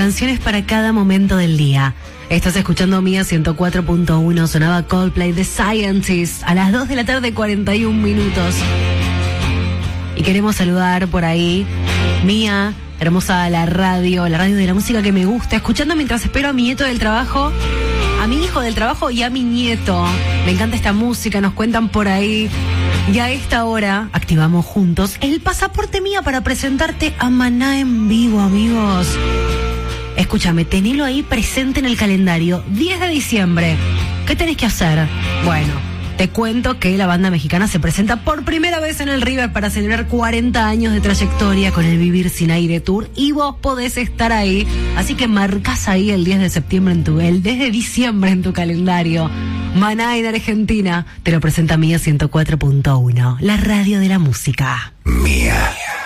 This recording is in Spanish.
canciones para cada momento del día. Estás escuchando Mía 104.1, sonaba Coldplay, The Scientist, a las 2 de la tarde, 41 minutos. Y queremos saludar por ahí, Mía, hermosa la radio de la música que me gusta, escuchando mientras espero a mi nieto del trabajo, a mi hijo del trabajo y a mi nieto. Me encanta esta música, nos cuentan por ahí. Y a esta hora activamos juntos el pasaporte Mía para presentarte a Maná en vivo, amigos. Escúchame, tenelo ahí presente en el calendario. 10 de diciembre. ¿Qué tenés que hacer? Bueno, te cuento que la banda mexicana se presenta por primera vez en el River para celebrar 40 años de trayectoria con el Vivir Sin Aire Tour, y vos podés estar ahí. Así que marcás ahí el 10 de septiembre el 10 de diciembre en tu calendario. Maná en Argentina te lo presenta Mía 104.1, la radio de la música. Mía.